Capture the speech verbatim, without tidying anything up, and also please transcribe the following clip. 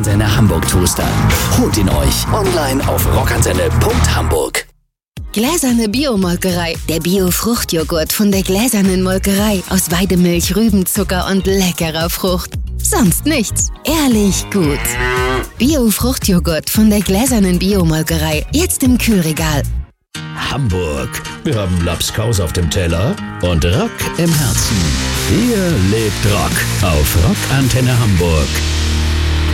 Rockantenne Hamburg Toaster. Holt ihn euch online auf rockantenne punkt hamburg. Gläserne Biomolkerei. Der Bio-Fruchtjoghurt von der Gläsernen Molkerei. Aus Weidemilch, Rübenzucker und leckerer Frucht. Sonst nichts. Ehrlich gut. Bio-Fruchtjoghurt von der Gläsernen Biomolkerei. Jetzt im Kühlregal. Hamburg. Wir haben Lapskaus auf dem Teller und Rock im Herzen. Hier lebt Rock auf Rockantenne Hamburg.